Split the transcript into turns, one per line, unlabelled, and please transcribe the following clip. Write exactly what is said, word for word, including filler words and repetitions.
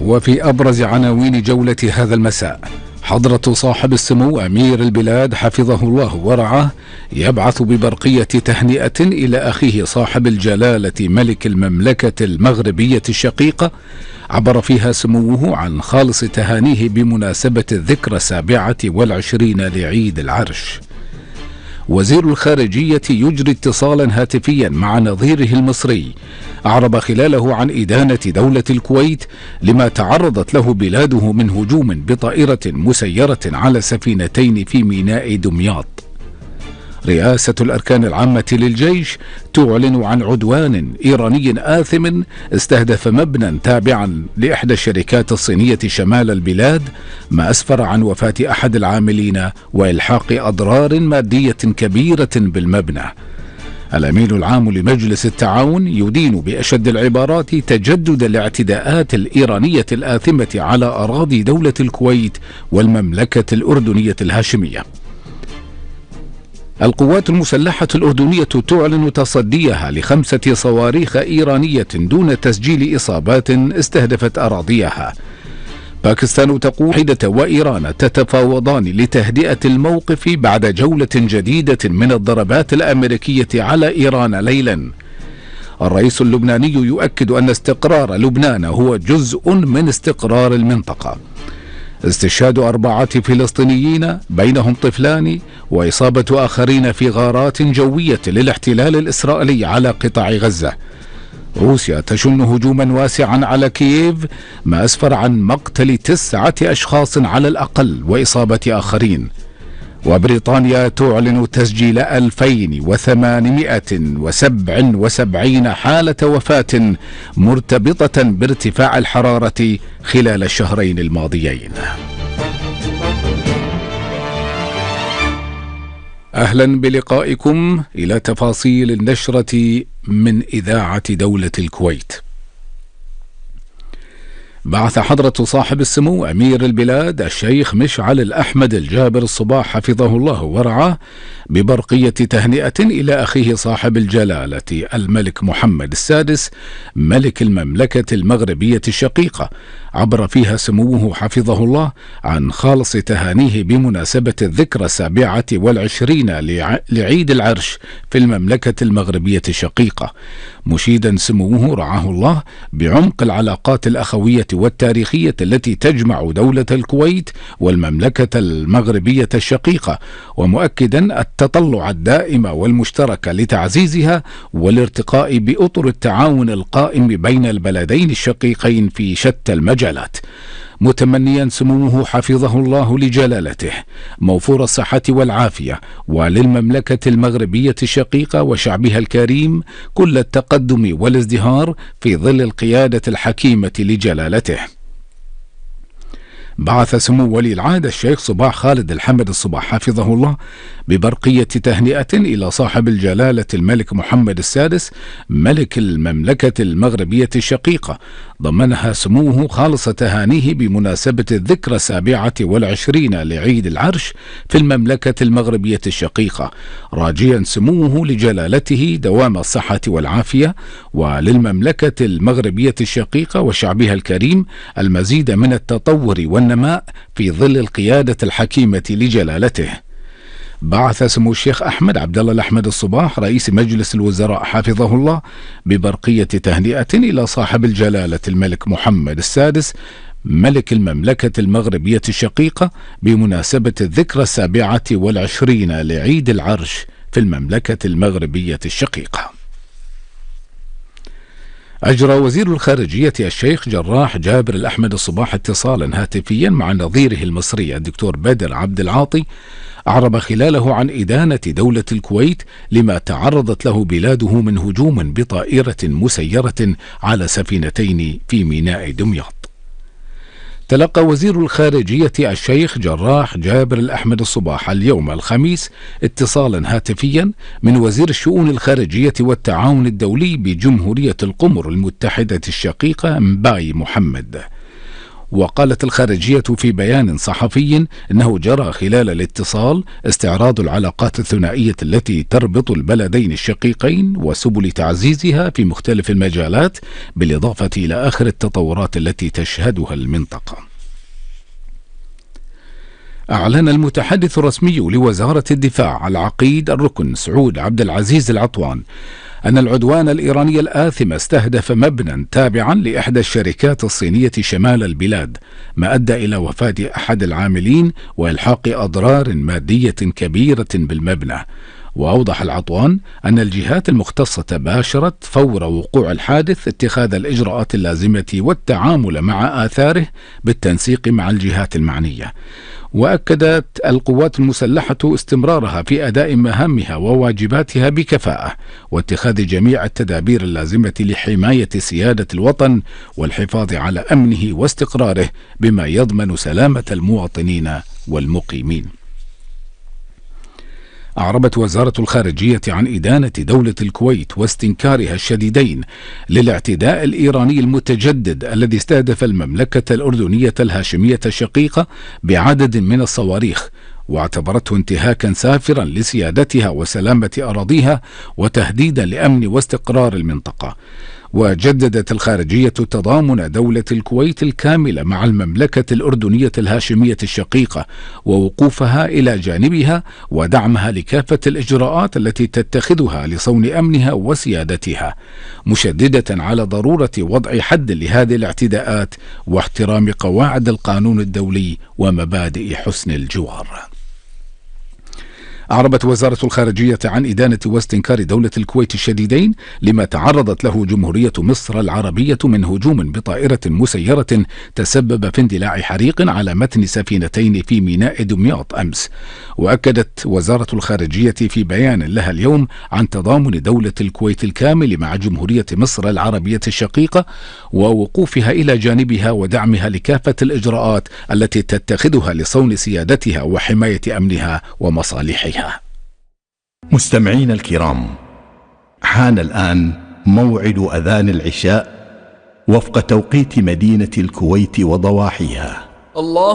وفي أبرز عناوين جولة هذا المساء: حضرة صاحب السمو أمير البلاد حفظه الله ورعاه يبعث ببرقية تهنئة إلى أخيه صاحب الجلالة ملك المملكة المغربية الشقيقة، عبر فيها سموه عن خالص تهانيه بمناسبة الذكرى السابعة والعشرين لعيد العرش. وزير الخارجية يجري اتصالا هاتفيا مع نظيره المصري، أعرب خلاله عن إدانة دولة الكويت لما تعرضت له بلاده من هجوم بطائرة مسيرة على سفينتين في ميناء دمياط. رئاسة الأركان العامة للجيش تعلن عن عدوان إيراني آثم استهدف مبنى تابعا لإحدى الشركات الصينية شمال البلاد، ما أسفر عن وفاة أحد العاملين وإلحاق أضرار مادية كبيرة بالمبنى. الأمين العام لمجلس التعاون يدين بأشد العبارات تجدد الاعتداءات الإيرانية الآثمة على أراضي دولة الكويت والمملكة الأردنية الهاشمية. القوات المسلحة الأردنية تعلن تصديها لخمسة صواريخ إيرانية دون تسجيل إصابات استهدفت أراضيها. باكستان تقول حدة وإيران تتفاوضان لتهدئة الموقف بعد جولة جديدة من الضربات الأمريكية على إيران ليلا. الرئيس اللبناني يؤكد أن استقرار لبنان هو جزء من استقرار المنطقة. استشهاد أربعة فلسطينيين بينهم طفلان وإصابة آخرين في غارات جوية للاحتلال الإسرائيلي على قطاع غزة. روسيا تشن هجوما واسعا على كييف، ما أسفر عن مقتل تسعة أشخاص على الأقل وإصابة آخرين. وبريطانيا تعلن تسجيل ألفين وثمانمائة وسبعة وسبعين حالة وفاة مرتبطة بارتفاع الحرارة خلال الشهرين الماضيين. أهلا بلقائكم إلى تفاصيل النشرة من إذاعة دولة الكويت. بعث حضرة صاحب السمو أمير البلاد الشيخ مشعل الأحمد الجابر الصباح حفظه الله ورعاه ببرقية تهنئة إلى أخيه صاحب الجلالة الملك محمد السادس ملك المملكة المغربية الشقيقة، عبر فيها سموه حفظه الله عن خالص تهانيه بمناسبة الذكرى السابعة والعشرين لعيد العرش في المملكة المغربية الشقيقة، مشيدا سموه رعاه الله بعمق العلاقات الأخوية والتاريخية التي تجمع دولة الكويت والمملكة المغربية الشقيقة، ومؤكدا التطلع الدائم والمشترك لتعزيزها والارتقاء بأطر التعاون القائم بين البلدين الشقيقين في شتى المجالات، متمنيا سموه حفظه الله لجلالته موفور الصحة والعافية، وللمملكة المغربية الشقيقة وشعبها الكريم كل التقدم والازدهار في ظل القيادة الحكيمة لجلالته. بعث سمو ولي العهد الشيخ صباح خالد الحمد الصباح حفظه الله ببرقية تهنئة إلى صاحب الجلالة الملك محمد السادس ملك المملكة المغربية الشقيقة، ضمنها سموه خالص تهانيه بمناسبة الذكرى السابعة والعشرين لعيد العرش في المملكة المغربية الشقيقة، راجيا سموه لجلالته دوام الصحة والعافية، وللمملكة المغربية الشقيقة وشعبها الكريم المزيد من التطور والنماء في ظل القيادة الحكيمة لجلالته. بعث سمو الشيخ أحمد عبد الله الأحمد الصباح رئيس مجلس الوزراء حفظه الله ببرقية تهنئة إلى صاحب الجلالة الملك محمد السادس ملك المملكة المغربية الشقيقة بمناسبة الذكرى السابعة والعشرين لعيد العرش في المملكة المغربية الشقيقة. أجرى وزير الخارجية الشيخ جراح جابر الأحمد الصباح اتصالا هاتفيا مع نظيره المصري الدكتور بدر عبد العاطي، أعرب خلاله عن إدانة دولة الكويت لما تعرضت له بلاده من هجوم بطائرة مسيرة على سفينتين في ميناء دمياط. تلقى وزير الخارجية الشيخ جراح جابر الأحمد الصباح اليوم الخميس اتصالا هاتفيا من وزير الشؤون الخارجية والتعاون الدولي بجمهورية القمر المتحدة الشقيقة مباي محمد، وقالت الخارجية في بيان صحفي إنه جرى خلال الاتصال استعراض العلاقات الثنائية التي تربط البلدين الشقيقين وسبل تعزيزها في مختلف المجالات، بالإضافة إلى آخر التطورات التي تشهدها المنطقة. أعلن المتحدث الرسمي لوزارة الدفاع العقيد الركن سعود عبد العزيز العطوان أن العدوان الإيراني الآثم استهدف مبنى تابعا لإحدى الشركات الصينية شمال البلاد، ما أدى إلى وفاة أحد العاملين وإلحاق أضرار مادية كبيرة بالمبنى. وأوضح العطوان أن الجهات المختصة باشرت فور وقوع الحادث اتخاذ الإجراءات اللازمة والتعامل مع آثاره بالتنسيق مع الجهات المعنية. وأكدت القوات المسلحة استمرارها في أداء مهامها وواجباتها بكفاءة، واتخاذ جميع التدابير اللازمة لحماية سيادة الوطن والحفاظ على أمنه واستقراره بما يضمن سلامة المواطنين والمقيمين. أعربت وزارة الخارجية عن إدانة دولة الكويت واستنكارها الشديدين للاعتداء الإيراني المتجدد الذي استهدف المملكة الأردنية الهاشمية الشقيقة بعدد من الصواريخ، واعتبرته انتهاكا سافرا لسيادتها وسلامة أراضيها وتهديدا لأمن واستقرار المنطقة. وجددت الخارجية تضامن دولة الكويت الكامل مع المملكة الأردنية الهاشمية الشقيقة ووقوفها إلى جانبها ودعمها لكافة الإجراءات التي تتخذها لصون أمنها وسيادتها، مشددة على ضرورة وضع حد لهذه الاعتداءات واحترام قواعد القانون الدولي ومبادئ حسن الجوار. أعربت وزارة الخارجية عن إدانة واستنكار دولة الكويت الشديدين لما تعرضت له جمهورية مصر العربية من هجوم بطائرة مسيرة تسبب في اندلاع حريق على متن سفينتين في ميناء دمياط أمس. وأكدت وزارة الخارجية في بيان لها اليوم عن تضامن دولة الكويت الكامل مع جمهورية مصر العربية الشقيقة ووقوفها إلى جانبها ودعمها لكافة الإجراءات التي تتخذها لصون سيادتها وحماية أمنها ومصالحها.
مستمعين الكرام، حان الآن موعد أذان العشاء وفق توقيت مدينة الكويت وضواحيها. الله